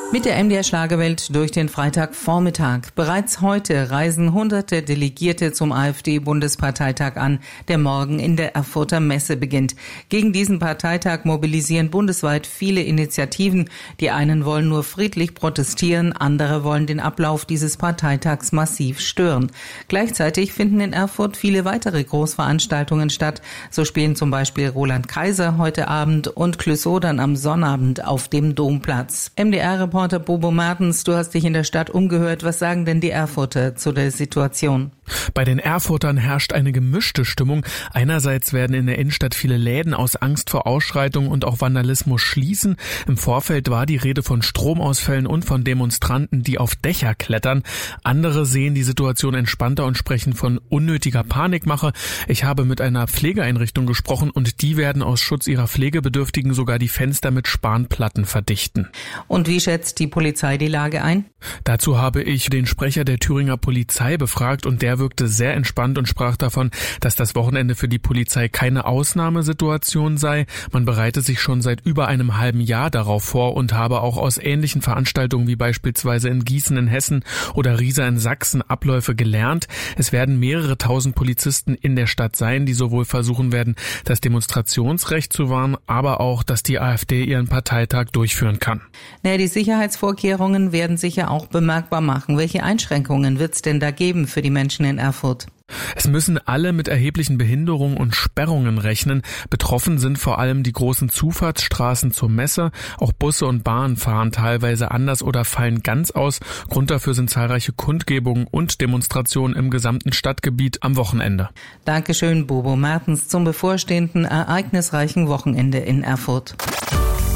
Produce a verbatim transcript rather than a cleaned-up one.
Mit der M D R Schlagerwelt durch den Freitagvormittag. Bereits heute reisen hunderte Delegierte zum AfD-Bundesparteitag an, der morgen in der Erfurter Messe beginnt. Gegen diesen Parteitag mobilisieren bundesweit viele Initiativen. Die einen wollen nur friedlich protestieren, andere wollen den Ablauf dieses Parteitags massiv stören. Gleichzeitig finden in Erfurt viele weitere Großveranstaltungen statt. So spielen zum Beispiel Roland Kaiser heute Abend und Clouseau dann am Sonnabend auf dem Domplatz. M D R-Reporter Bobo Martens, du hast dich in der Stadt umgehört. Was sagen denn die Erfurter zu der Situation? Bei den Erfurtern herrscht eine gemischte Stimmung. Einerseits werden in der Innenstadt viele Läden aus Angst vor Ausschreitungen und auch Vandalismus schließen. Im Vorfeld war die Rede von Stromausfällen und von Demonstranten, die auf Dächer klettern. Andere sehen die Situation entspannter und sprechen von unnötiger Panikmache. Ich habe mit einer Pflegeeinrichtung gesprochen und die werden aus Schutz ihrer Pflegebedürftigen sogar die Fenster mit Spanplatten verdichten. Und wie schätzt die Polizei die Lage ein? Dazu habe ich den Sprecher der Thüringer Polizei befragt und der wirkte sehr entspannt und sprach davon, dass das Wochenende für die Polizei keine Ausnahmesituation sei. Man bereite sich schon seit über einem halben Jahr darauf vor und habe auch aus ähnlichen Veranstaltungen wie beispielsweise in Gießen in Hessen oder Riesa in Sachsen Abläufe gelernt. Es werden mehrere tausend Polizisten in der Stadt sein, die sowohl versuchen werden, das Demonstrationsrecht zu wahren, aber auch, dass die AfD ihren Parteitag durchführen kann. Naja, die Sicherheitsvorkehrungen werden sich ja auch bemerkbar machen. Welche Einschränkungen wird es denn da geben für die Menschen in Erfurt? Es müssen alle mit erheblichen Behinderungen und Sperrungen rechnen. Betroffen sind vor allem die großen Zufahrtsstraßen zur Messe. Auch Busse und Bahnen fahren teilweise anders oder fallen ganz aus. Grund dafür sind zahlreiche Kundgebungen und Demonstrationen im gesamten Stadtgebiet am Wochenende. Dankeschön, Bobo Martens, zum bevorstehenden ereignisreichen Wochenende in Erfurt.